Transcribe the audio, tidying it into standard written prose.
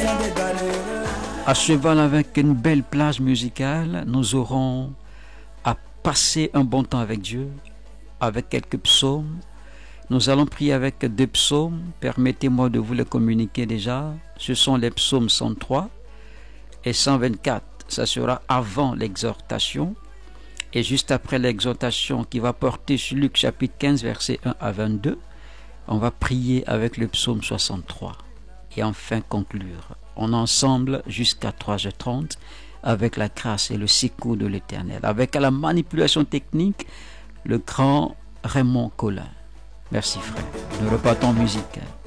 Achevant avec une belle plage musicale, nous aurons à passer un bon temps avec Dieu, avec quelques psaumes. Nous allons prier avec 2 psaumes. Permettez-moi de vous les communiquer déjà. Ce sont les psaumes 103 et 124. Ça sera avant l'exhortation et juste après l'exhortation qui va porter sur Luc chapitre 15 versets 1 à 22. On va prier avec le psaume 63 et enfin conclure. On est ensemble jusqu'à 3h30 avec la grâce et le secours de l'Éternel, avec la manipulation technique, le grand Raymond Collin. Merci frère. Nous repartons en musique.